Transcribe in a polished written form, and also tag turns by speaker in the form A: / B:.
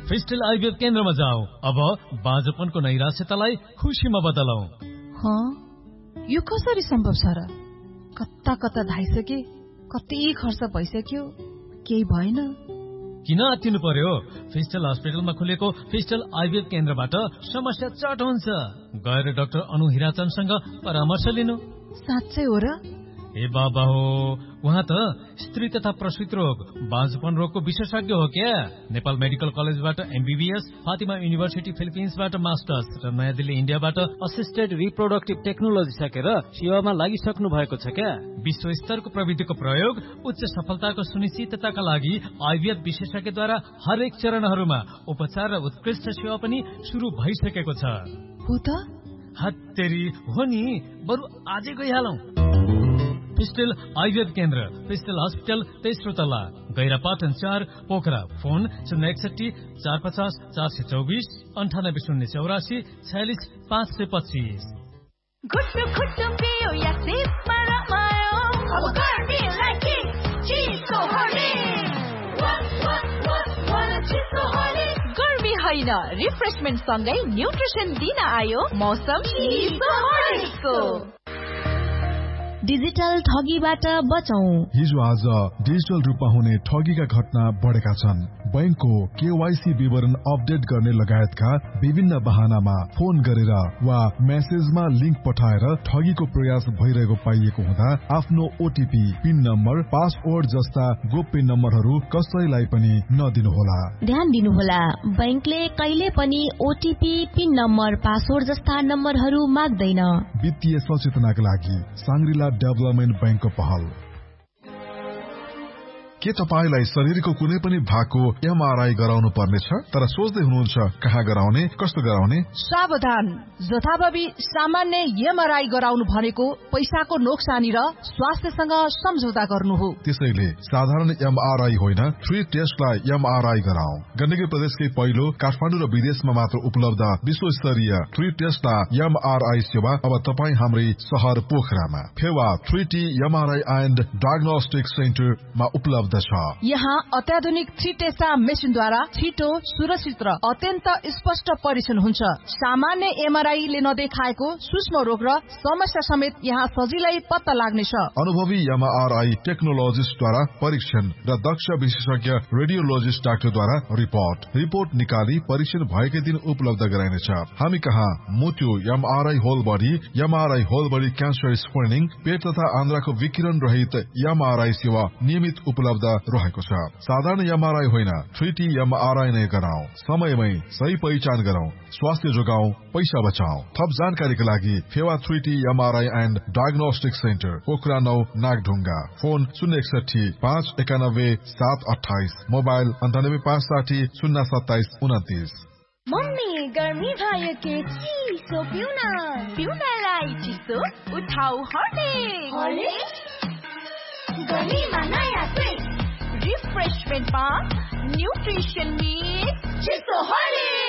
A: फेस्टल IVF केन्द्रमा जाऊ। अब बाँझोपनको नैराश्यतालाई खुसीमा बदलौं।
B: यो कसरी सम्भव छ र? कता कता धाइसके, कति खर्च भइसक्यो, केही भएन।
A: किन आत्तिनु पर्यो? फेस्टल हस्पिटलमा खुलेको फेस्टल आइभीएफ केन्द्रबाट समस्या चट हुन्छ। गएर डाक्टर अनु हिराचन्दसँग परामर्श लिनु।
B: साँच्चै हो र?
A: ए बाबा हो, उहाँ त स्त्री तथा प्रसूति रोग, बाँझोपन रोगको विशेषज्ञ हो क्या। नेपाल मेडिकल कलेजबाट एमबीबीएस, फातिमा युनिभर्सिटी फिलिपिन्सबाट मास्टर्स र नयाँ दिल्ली इन्डियाबाट असिस्टेड रिप्रोडक्टिभ टेक्नोलोजी सकेर सेवामा लागिसक्नु भएको छ क्या। विश्व स्तरको प्रविधिको प्रयोग उच्च सफलताको सुनिश्चितताका लागि आइभीएफ विशेषज्ञद्वारा हरेक चरणहरूमा उपचार र उत्कृष्ट सेवा पनि सुरु भइसकेको छ।
B: हो त?
A: हत्तेरी हो नि, बरु आजै गइहालौं। फेस्टल आइभीएफ केन्द्र, फेस्टल हस्पिटल, तेस्रो तला, गैरापाटन 4, पोखरा। फोन 061 450 424 98 084 46 525।
C: घुट्टु घुट्टु पियो या सिपमा रमायो, अब गर्मीलाई के चिसो होली। गर्मी होइन, रिफ्रेशमेन्ट सँगै न्युट्रिसन दिन आयो मौसम चिसो होलीको।
D: डिजिटल ठगीबाट बचौं।
E: हिजो आज डिजिटल रूपमा हुने ठगीका घटना बढेका छन्। बैंकको केवाईसी विवरण अपडेट गर्ने लगायतका विभिन्न बहानामा फोन गरेर वा मेसेजमा लिंक पठाएर ठगीको प्रयास भइरहेको पाइएको हुँदा आफ्नो ओटीपी, पिन नम्बर, पासवर्ड जस्ता गोप्य नम्बरहरू कसैलाई पनि नदिनुहोला।
D: ध्यान दिनुहोला, बैंकले कहिले पनि ओटीपी, पिन नम्बर, पासवर्ड जस्ता नम्बरहरू माग्दैन।
E: वित्तीय सचेतनाका लागि सांग्रिला डेभलपमेन्ट बैंकको पहल। के तपाईलाई शरीरको कुनै पनि भागको एमआरआई गराउनु पर्नेछ तर सोच्दै हुनुहुन्छ कहाँ गराउने, कस्तो गराउने?
B: सावधान, जथाभावी सामान्य एमआरआई गराउनु भनेको पैसाको नोक्सानी र स्वास्थ्यसँग सम्झौता गर्नु हो।
E: त्यसैले साधारण एमआरआई होइन, 3 टेस्टलाई एमआरआई गराऊ। गण्डकी प्रदेशकै पहिलो काठमाडौँ र विदेशमा मात्र उपलब्ध विश्वस्तरीय 3 टेस्टलाई एमआरआई सेवा अब तपाई हाम्रै शहर पोखरामा Phewa 3T MRI and diagnostic सेन्टरमा उपलब्ध छ।
B: यहाँ अत्याधुनिक 3 टेस्टा मेसिनद्वारा छिटो, सुरक्षित र अत्यन्त स्पष्ट परीक्षण हुन्छ। सामान्य एमआरआईले नदेखाएको सूक्ष्म रोग र समस्या समेत यहाँ सजिलै पत्ता लाग्नेछ।
E: अनुभवी एमआरआई टेक्नोलोजिस्टद्वारा परीक्षण र दक्ष विशेषज्ञ रेडियोलोजिस्ट डाक्टरद्वारा रिपोर्ट निकाली परीक्षण भएकै दिन उपलब्ध गराइनेछ। हामी कहाँ मुटु MRI whole body, MRI whole body cancer screening, पेट तथा आन्द्राको विकिरण रहित एमआरआई सेवा नियमित उपलब्ध रहेको छ। साधारण एमआरआई होइन, 3T एमआरआई नै गराऊ। समयमै सही पहिचान गरौं, स्वास्थ्य जोगाऊ, पैसा बचाऊ। थप जानकारीका लागि Phewa 3T MRI and diagnostic centre, Pokhara 9, Nagdhunga. Phone 061 591 728, mobile 98 560 027 29।
C: Mummy, गर्मी भयो के चिसो पिउनलाई चिसो उठाउ हर्लिक्स। गर्मीमा नयाँ स्विच, रिफ्रेशमेन्टमा न्युट्रिसन मिक्स चिसो हर्लिक्स।